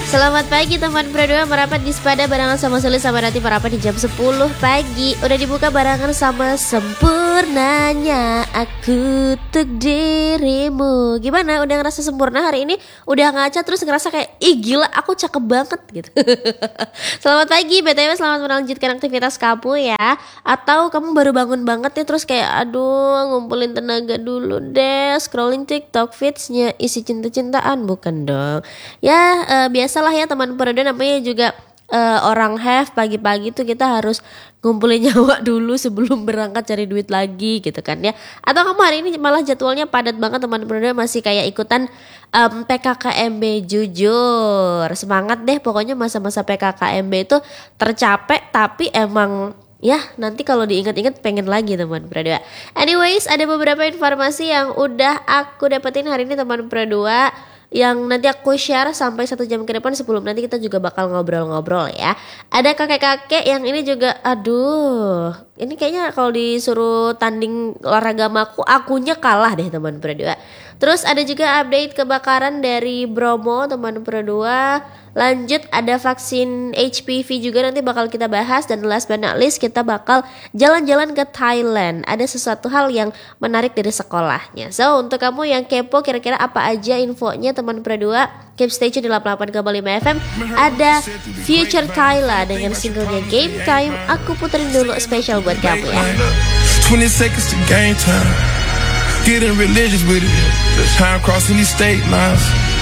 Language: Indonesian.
Selamat pagi teman Pro2, merapat di Sepada barengan sama Sulis sama Rati merapat di jam 10 pagi. Udah dibuka barengan sama Sempurnanya Aku Untuk Dirimu. Gimana, udah ngerasa sempurna hari ini? Udah ngaca terus ngerasa kayak, ih gila aku cakep banget gitu. Selamat pagi, BTW selamat melanjutkan aktivitas kamu ya. Atau kamu baru bangun banget nih terus kayak, aduh ngumpulin tenaga dulu deh, scrolling TikTok feedsnya isi cinta-cintaan. Bukan dong ya, biasalah ya teman Pro2, namanya juga orang have. Pagi-pagi tuh kita harus ngumpulin nyawa dulu sebelum berangkat cari duit lagi gitu kan ya. Atau kamu hari ini malah jadwalnya padat banget teman Pro2, masih kayak ikutan PKKMB. Jujur semangat deh, pokoknya masa-masa PKKMB itu tercapek, tapi emang ya nanti kalau diingat-ingat pengen lagi teman Pro2. Anyways, ada beberapa informasi yang udah aku dapetin hari ini teman Pro2, yang nanti aku share sampai 1 jam ke depan. Sebelum nanti kita juga bakal ngobrol-ngobrol ya. Ada kakek-kakek yang ini juga, aduh, ini kayaknya kalau disuruh tanding olahraga sama akunya kalah deh teman Pro2. Terus ada juga update kebakaran dari Bromo teman Pro2. Lanjut ada vaksin HPV juga nanti bakal kita bahas. Dan last but not least kita bakal jalan-jalan ke Thailand. Ada sesuatu hal yang menarik dari sekolahnya. So untuk kamu yang kepo kira-kira apa aja infonya teman Pro2, keep stay tune di 88,5 FM. Ada Future Kyla dengan singlenya Game Time. Aku puterin dulu spesial buat kamu ya. 20 seconds to game time. Getting religious with it. Time crossing these state lines.